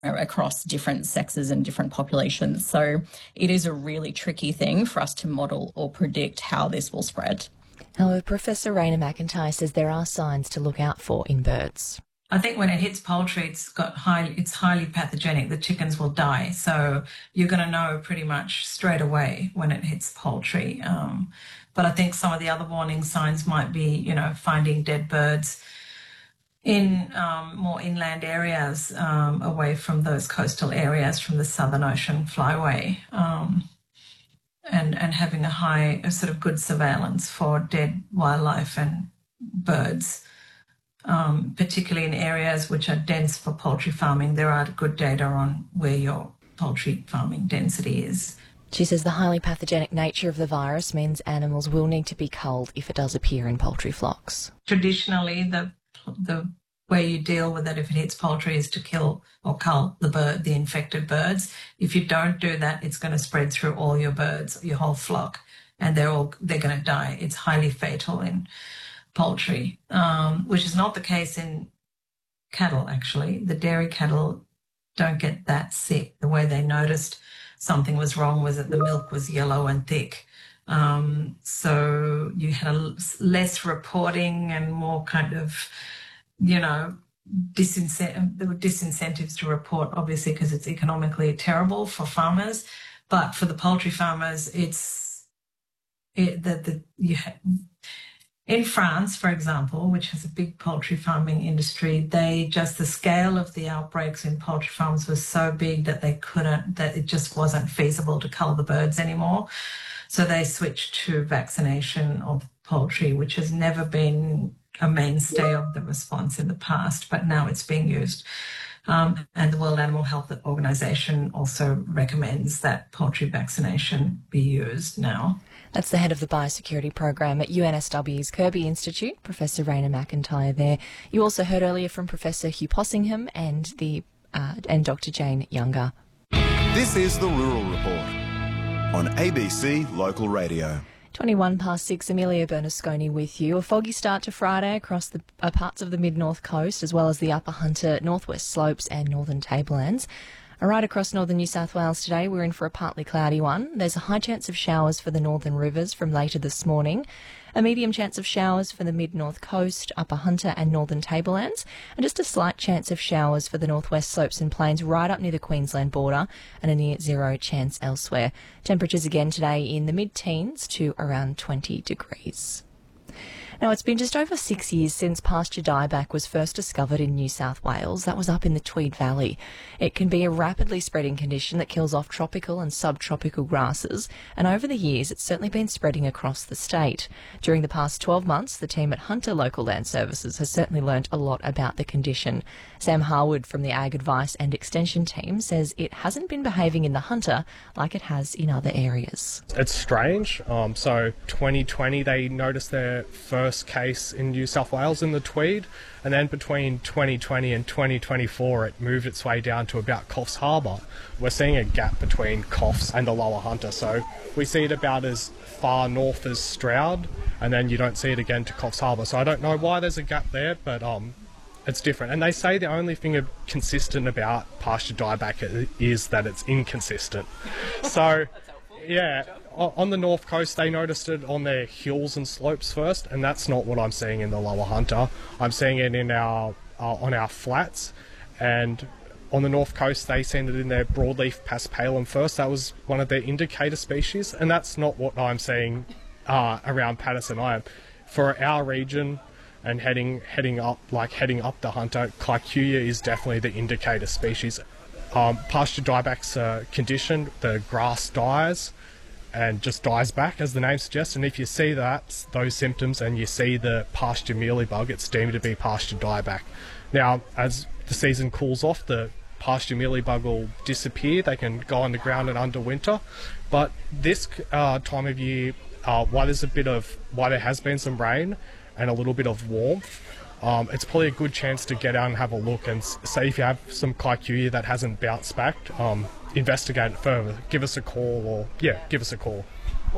across different sexes and different populations. So it is a really tricky thing for us to model or predict how this will spread. However, Professor Raina McIntyre says there are signs to look out for in birds. I think when it hits poultry, it's highly pathogenic. The chickens will die. So you're going to know pretty much straight away when it hits poultry. But I think some of the other warning signs might be, finding dead birds in more inland areas, away from those coastal areas, from the Southern Ocean flyway, and having a sort of good surveillance for dead wildlife and birds, particularly in areas which are dense for poultry farming. There are good data on where your poultry farming density is. She says the highly pathogenic nature of the virus means animals will need to be culled if it does appear in poultry flocks. Traditionally, the way you deal with it if it hits poultry is to kill or cull the infected birds. If you don't do that, it's going to spread through all your birds, your whole flock, and they're going to die. It's highly fatal in poultry, which is not the case in cattle, actually. The dairy cattle don't get that sick. The way they noticed something was wrong was that the milk was yellow and thick. So you had less reporting and more kind of, there were disincentives to report, obviously, because it's economically terrible for farmers. But for the poultry farmers, in France, for example, which has a big poultry farming industry, the scale of the outbreaks in poultry farms was so big that that it just wasn't feasible to cull the birds anymore. So they switched to vaccination of poultry, which has never been a mainstay of the response in the past, but now it's being used. And the World Animal Health Organization also recommends that poultry vaccination be used now. That's the head of the biosecurity program at UNSW's Kirby Institute, Professor Raina McIntyre there. You also heard earlier from Professor Hugh Possingham and Dr. Jane Younger. This is the Rural Report on ABC Local Radio. 21 past 6, Amelia Bernasconi with you. A foggy start to Friday across the parts of the mid-north coast, as well as the Upper Hunter, Northwest Slopes and Northern Tablelands. Right across northern New South Wales today, we're in for a partly cloudy one. There's a high chance of showers for the northern rivers from later this morning. A medium chance of showers for the mid-north coast, Upper Hunter and Northern Tablelands, and just a slight chance of showers for the northwest slopes and plains right up near the Queensland border, and a near zero chance elsewhere. Temperatures again today in the mid-teens to around 20 degrees. Now, it's been just over 6 years since pasture dieback was first discovered in New South Wales. That was up in the Tweed Valley. It can be a rapidly spreading condition that kills off tropical and subtropical grasses, and over the years it's certainly been spreading across the state. During the past 12 months, the team at Hunter Local Land Services has certainly learnt a lot about the condition. Sam Harwood from the Ag Advice and Extension team says it hasn't been behaving in the Hunter like it has in other areas. It's strange. So 2020 they noticed their first case in New South Wales in the Tweed, and then between 2020 and 2024 it moved its way down to about Coffs Harbour. We're seeing a gap between Coffs and the Lower Hunter, so we see it about as far north as Stroud, and then you don't see it again to Coffs Harbour. So I don't know why there's a gap there, but it's different. And they say the only thing consistent about pasture dieback is that it's inconsistent. So yeah, on the north coast they noticed it on their hills and slopes first, and that's not what I'm seeing in the Lower Hunter. I'm seeing it in on our flats, and on the north coast they seen it in their broadleaf paspalum first. That was one of their indicator species, and that's not what I'm seeing around Patterson Island. For our region and heading up the Hunter, Kikuyu is definitely the indicator species. Pasture dieback's a condition. The grass dies and just dies back, as the name suggests, and if you see those symptoms and you see the pasture mealybug, it's deemed to be pasture dieback. Now, as the season cools off, the pasture mealybug will disappear. They can go underground and underwinter, but this time of year, while there has been some rain and a little bit of warmth, it's probably a good chance to get out and have a look and say if you have some Kikuyu that hasn't bounced back, investigate it further. Give us a call.